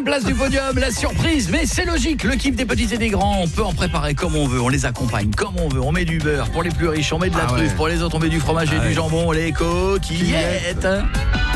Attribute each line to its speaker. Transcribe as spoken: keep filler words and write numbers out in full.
Speaker 1: place du podium, la surprise. Mais c'est logique, le kiff des petits et des grands, on peut en préparer comme on veut, on les accompagne comme on veut. On met du beurre pour les plus riches, on met de la
Speaker 2: Ah
Speaker 1: truffe
Speaker 2: ouais.
Speaker 1: pour les autres, on met du fromage et
Speaker 2: Ah
Speaker 1: du
Speaker 2: ouais.
Speaker 1: jambon, les coquillettes.